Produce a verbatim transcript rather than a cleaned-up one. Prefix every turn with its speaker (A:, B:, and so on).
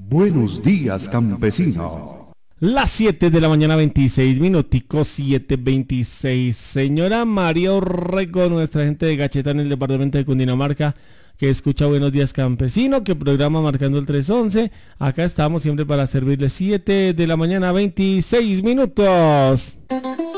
A: Buenos días, campesino.
B: Las siete de la mañana, veintiséis minuticos, siete veintiséis. Señora María Orrego, nuestra gente de Gacheta en el departamento de Cundinamarca, que escucha Buenos Días Campesino, que programa marcando el trescientos once. Acá estamos siempre para servirle. Siete de la mañana, veintiséis minutos.